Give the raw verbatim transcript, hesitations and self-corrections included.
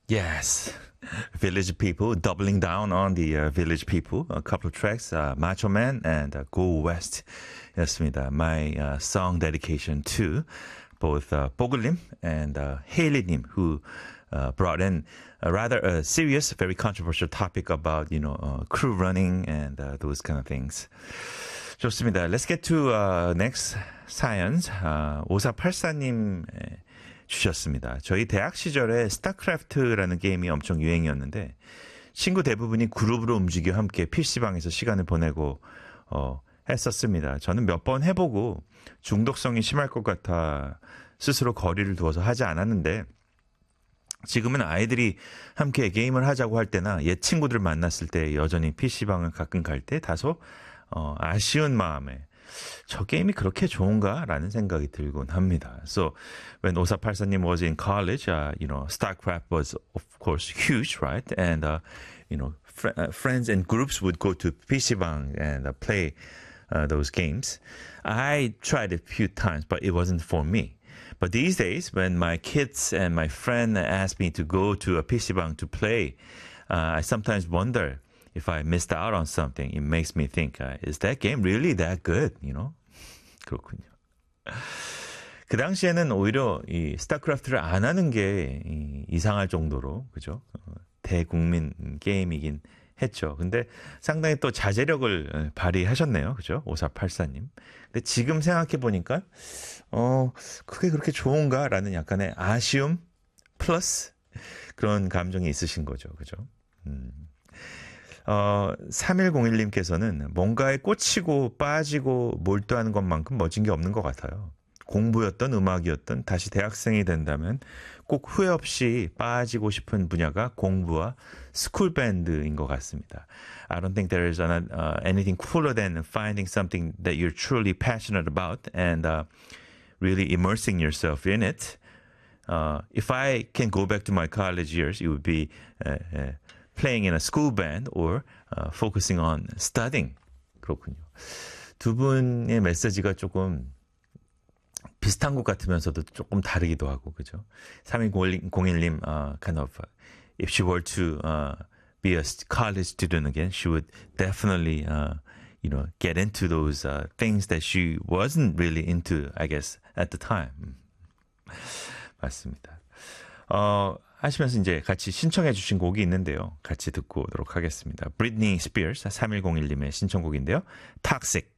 Yes. Village People, doubling down on the uh, Village People. A couple of tracks, uh, Macho Man and uh, Go West 였습니다. My uh, song dedication to both uh, 뽀글님 and uh, Haley님, who uh, brought in a rather uh, serious, very controversial topic about, you know, uh, crew running and uh, those kind of things. 좋습니다. Let's get to uh, next 사연. Uh, 오사팔사님 주셨습니다. 저희 대학 시절에 스타크래프트라는 게임이 엄청 유행이었는데 친구 대부분이 그룹으로 움직여 함께 피시방에서 시간을 보내고 어, 했었습니다. 저는 몇 번 해보고 중독성이 심할 것 같아 스스로 거리를 두어서 하지 않았는데 지금은 아이들이 함께 게임을 하자고 할 때나 옛 친구들 만났을 때 여전히 피시방을 가끔 갈 때 다소 어, 아쉬운 마음에 저 게임이 그렇게 좋은가? 라는 생각이 들곤 합니다. So, when 오사팔사님 was in college, uh, you know, StarCraft was, of course, huge, right? And, uh, you know, fr- uh, friends and groups would go to 피시방 and uh, play uh, those games. I tried a few times, but it wasn't for me. But these days, when my kids and my friend ask me to go to a 피시방 to play, uh, I sometimes wonder if I missed out on something. It makes me think, uh, is that game really that good? You know? 그렇군요. 그 당시에는 오히려 이 스타크래프트를 안 하는 게 이, 이상할 정도로, 그죠? 어, 대국민 게임이긴 했죠. 근데 상당히 또 자제력을 발휘하셨네요. 그죠? 오사팔사님. 근데 지금 생각해보니까, 어, 그게 그렇게 좋은가? 라는 약간의 아쉬움 플러스 그런 감정이 있으신 거죠. 그죠? 음. 어, 삼일공일님께서는 뭔가에 꽂히고 빠지고 몰두하는 것만큼 멋진 게 없는 것 같아요. 공부였던 음악이었던 다시 대학생이 된다면 꼭 후회 없이 빠지고 싶은 분야가 공부와 스쿨 밴드인 것 같습니다. I don't think there is an, uh, anything cooler than finding something that you're truly passionate about and uh, really immersing yourself in it. Uh, if I can go back to my college years, it would be uh, uh, playing in a school band or uh, focusing on studying. 그렇군요. 두 분의 메시지가 조금 비슷한 것 같으면서도 조금 다르기도 하고, 그죠? 삼일공일님, uh, kind of, uh, if she were to uh, be a college student again, she would definitely, uh, you know, get into those uh, things that she wasn't really into, I guess, at the time. 맞습니다. 어, 하시면서 이제 같이 신청해 주신 곡이 있는데요. 같이 듣고 오도록 하겠습니다. Britney Spears, 삼일공일님의 신청곡인데요. Toxic.